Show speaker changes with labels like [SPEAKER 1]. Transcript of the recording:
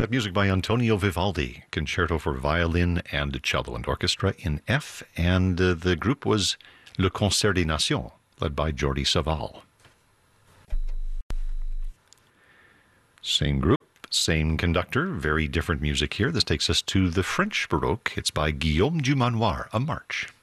[SPEAKER 1] That music by Antonio Vivaldi, Concerto for Violin and Cello and Orchestra in F, and the group was Le Concert des Nations, led by Jordi Savall. Same group, same conductor, very different music here. This takes us to the French Baroque. It's by Guillaume du Manoir, a march.